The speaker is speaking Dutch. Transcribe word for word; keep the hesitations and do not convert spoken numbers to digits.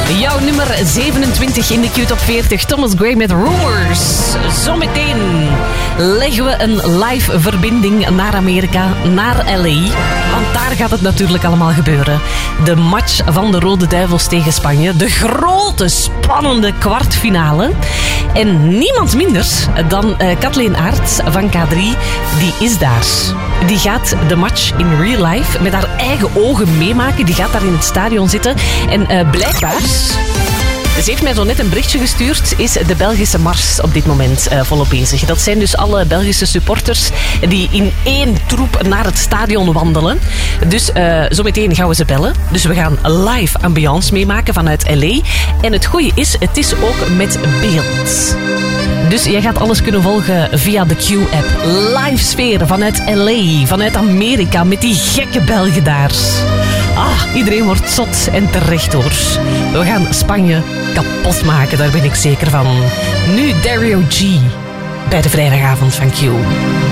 Jouw nummer zevenentwintig in de Q-top veertig. Thomas Gray met Rumors. Zometeen leggen we een live verbinding naar Amerika, naar L A. Want daar gaat het natuurlijk allemaal gebeuren. De match van de Rode Duivels tegen Spanje. De grote, spannende kwartfinale. En niemand minder dan uh, Kathleen Aert van K drie, die is daar. Die gaat de match in real life met haar eigen ogen meemaken. Die gaat daar in het stadion zitten. En uh, blijkbaar... Ze heeft mij zo net een berichtje gestuurd. Is de Belgische mars op dit moment uh, volop bezig. Dat zijn dus alle Belgische supporters die in één troep naar het stadion wandelen. Dus uh, zometeen gaan we ze bellen. Dus we gaan live ambiance meemaken vanuit L A. En het goede is, het is ook met beeld. Dus jij gaat alles kunnen volgen via de Q-app. Live sfeer vanuit L A, vanuit Amerika, met die gekke Belgen daar. Ah, iedereen wordt zot en terecht hoor. We gaan Spanje kapot maken, daar ben ik zeker van. Nu Dario G bij de vrijdagavond van Q.